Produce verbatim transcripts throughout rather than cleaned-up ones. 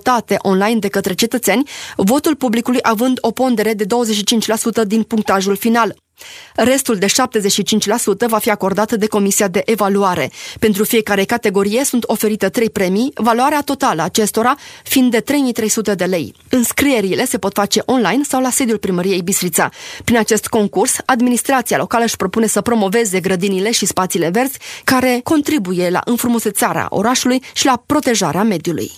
votate online de către cetățeni, votul publicului având o pondere de douăzeci și cinci la sută din punctajul final. Restul de șaptezeci și cinci la sută va fi acordat de Comisia de Evaluare. Pentru fiecare categorie sunt oferite trei premii, valoarea totală a acestora fiind de trei mii trei sute de lei. Înscrierile se pot face online sau la sediul Primăriei Bistrița. Prin acest concurs, administrația locală își propune să promoveze grădinile și spațiile verzi care contribuie la înfrumusețarea orașului și la protejarea mediului.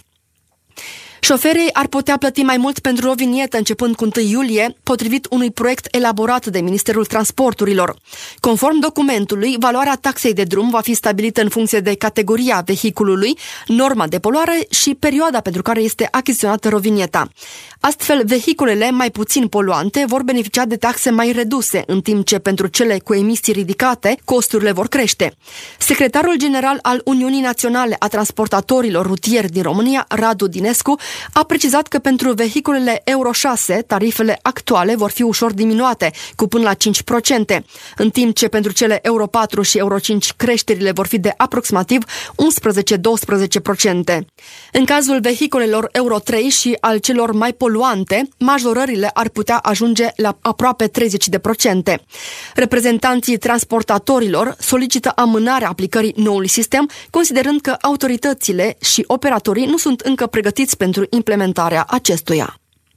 Șoferii ar putea plăti mai mult pentru o vinietă începând cu întâi iulie, potrivit unui proiect elaborat de Ministerul Transporturilor. Conform documentului, valoarea taxei de drum va fi stabilită în funcție de categoria vehiculului, norma de poluare și perioada pentru care este achiziționată rovinieta. Astfel, vehiculele mai puțin poluante vor beneficia de taxe mai reduse, în timp ce pentru cele cu emisii ridicate, costurile vor crește. Secretarul general al Uniunii Naționale a Transportatorilor Rutieri din România, Radu Dinescu, a precizat că pentru vehiculele Euro șase, tarifele actuale vor fi ușor diminuate, cu până la cinci la sută, în timp ce pentru cele Euro patru și Euro cinci creșterile vor fi de aproximativ unsprezece la doisprezece la sută. În cazul vehiculelor Euro trei și al celor mai poluante, majorările ar putea ajunge la aproape treizeci la sută. Reprezentanții transportatorilor solicită amânarea aplicării noului sistem, considerând că autoritățile și operatorii nu sunt încă pregătiți pentru implementarea acestuia.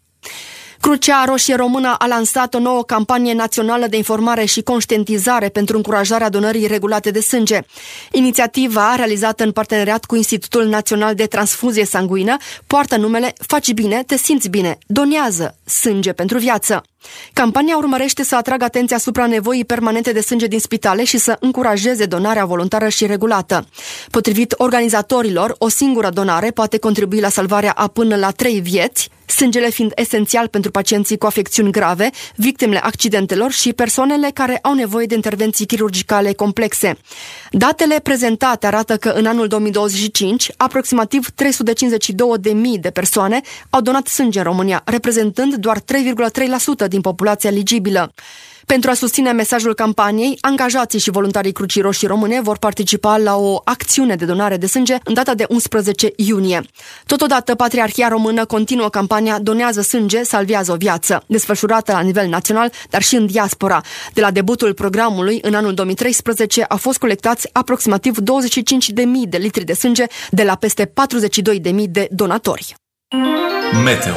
Crucea Roșie Română a lansat o nouă campanie națională de informare și conștientizare pentru încurajarea donării regulate de sânge. Inițiativa, realizată în parteneriat cu Institutul Național de Transfuzie Sanguină, poartă numele Faci bine, te simți bine, donează sânge pentru viață. Campania urmărește să atragă atenția asupra nevoii permanente de sânge din spitale și să încurajeze donarea voluntară și regulată. Potrivit organizatorilor, o singură donare poate contribui la salvarea a până la trei vieți, sângele fiind esențial pentru pacienții cu afecțiuni grave, victimele accidentelor și persoanele care au nevoie de intervenții chirurgicale complexe. Datele prezentate arată că în anul două mii douăzeci și cinci, aproximativ trei sute cincizeci și două de mii de persoane au donat sânge în România, reprezentând doar trei virgulă trei la sută din populația eligibilă. Pentru a susține mesajul campaniei, angajații și voluntarii Crucii Roșii Române vor participa la o acțiune de donare de sânge în data de unsprezece iunie. Totodată, Patriarhia Română continuă campania Donează sânge, salvează o viață, desfășurată la nivel național, dar și în diaspora. De la debutul programului, în anul două mii treisprezece, au fost colectați aproximativ douăzeci și cinci de mii de litri de sânge de la peste patruzeci și două de mii de donatori. Meteo.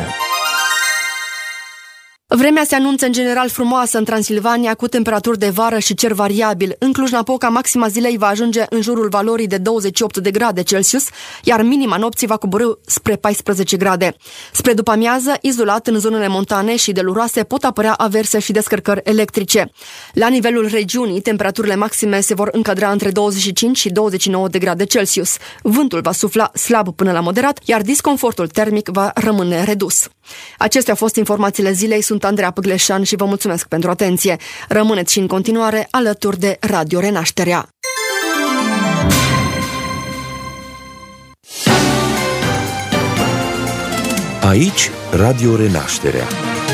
Vremea se anunță în general frumoasă în Transilvania, cu temperaturi de vară și cer variabil. În Cluj-Napoca, maxima zilei va ajunge în jurul valorii de douăzeci și opt de grade Celsius, iar minima nopții va coborî spre paisprezece grade. Spre după-amiază, izolat în zonele montane și deluroase, pot apărea averse și descărcări electrice. La nivelul regiunii, temperaturile maxime se vor încadra între douăzeci și cinci și douăzeci și nouă de grade Celsius. Vântul va sufla slab până la moderat, iar disconfortul termic va rămâne redus. Acestea au fost informațiile zilei. Sunt Andreea Păgleșan și vă mulțumesc pentru atenție. Rămâneți și în continuare alături de Radio Renașterea. Aici Radio Renașterea.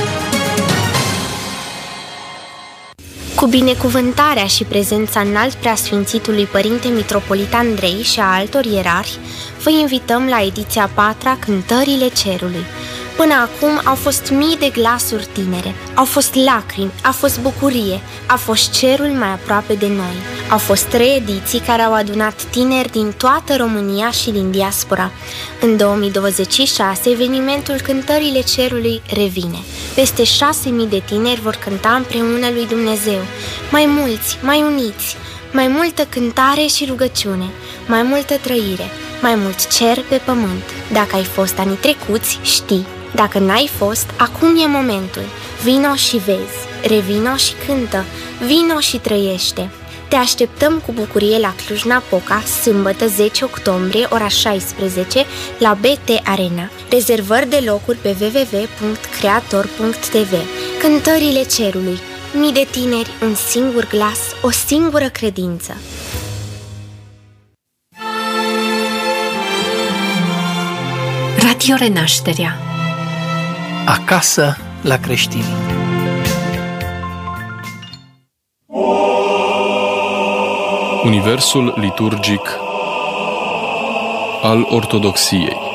Cu binecuvântarea și prezența înalt preasfințitului Părinte Mitropolit Andrei și a altor ierarhi, vă invităm la ediția a patra Cântările Cerului. Până acum au fost mii de glasuri tinere, au fost lacrimi, a fost bucurie, a fost cerul mai aproape de noi. Au fost trei ediții care au adunat tineri din toată România și din diaspora. În două mii douăzeci și șase, evenimentul Cântările Cerului revine. Peste șase mii de tineri vor cânta împreună lui Dumnezeu. Mai mulți, mai uniți, mai multă cântare și rugăciune, mai multă trăire, mai mult cer pe pământ. Dacă ai fost anii trecuți, știi. Dacă n-ai fost, acum e momentul. Vino și vezi, revino și cântă, vino și trăiește. Te așteptăm cu bucurie la Cluj-Napoca, sâmbătă zece octombrie, ora șaisprezece, la B T Arena. Rezervări de locuri pe w w w punct creator punct t v. Cântările Cerului. Mii de tineri, un singur glas, o singură credință. Radio Renașterea. Acasă la creștini. Universul liturgic al Ortodoxiei.